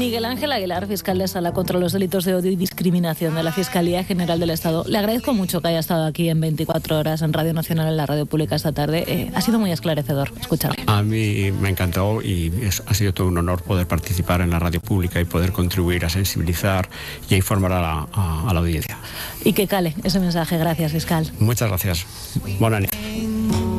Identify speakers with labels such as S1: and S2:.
S1: Miguel Ángel Aguilar, fiscal de Sala contra los delitos de odio y discriminación de la Fiscalía General del Estado. Le agradezco mucho que haya estado aquí en 24 horas en Radio Nacional, en la radio pública esta tarde. Ha sido muy esclarecedor escucharlo.
S2: A mí me encantó y ha sido todo un honor poder participar en la radio pública y poder contribuir a sensibilizar y a informar a la audiencia.
S1: Y que cale ese mensaje. Gracias, fiscal.
S2: Muchas gracias. Bona nit.